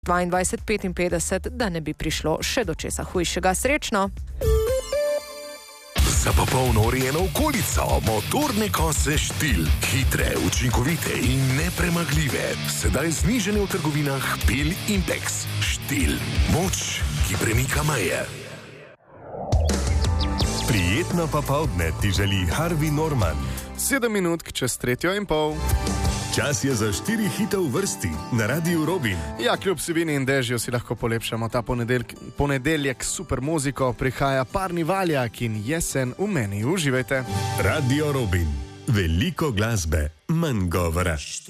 22:55, da ne bi prišlo še do česa hujšega. Srečno! Za popolno urejeno okolico, motorne kose Štil. Hitre, učinkovite in nepremagljive. Sedaj znižene v trgovinah Pil in Pex. Štil. Moč, ki premika meje. Prijetno popoldne ti želi Harvey Norman. 7 minut čez 3:30. Čas je za 4 hite v vrsti na Radiu Robin. Ja, kljub sivini in dežju si lahko polepšamo ta ponedeljek s super muziko. Prihaja Parni Valjak in Jesen v meni. Uživajte. Radio Robin. Veliko glasbe, manj govora.